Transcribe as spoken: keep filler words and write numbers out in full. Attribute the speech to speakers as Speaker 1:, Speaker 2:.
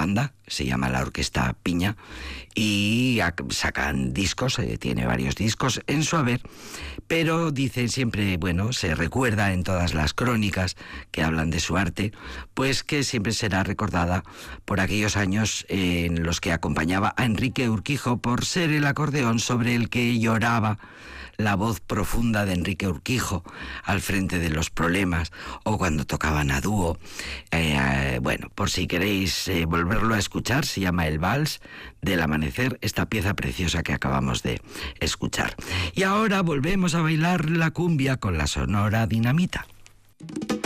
Speaker 1: banda, se llama la Orquesta Piña, y sacan discos, eh, tiene varios discos en su haber, pero dicen siempre, bueno, se recuerda en todas las crónicas que hablan de su arte, pues que siempre será recordada por aquellos años eh, en los que acompañaba a Enrique Urquijo por ser el acordeón sobre el que lloraba la voz profunda de Enrique Urquijo al frente de Los Problemas, o cuando tocaban a dúo. Eh, eh, bueno, por si queréis eh, volverlo a escuchar, se llama El Vals del Amanecer, esta pieza preciosa que acabamos de escuchar. Y ahora volvemos a bailar la cumbia con la Sonora Dinamita.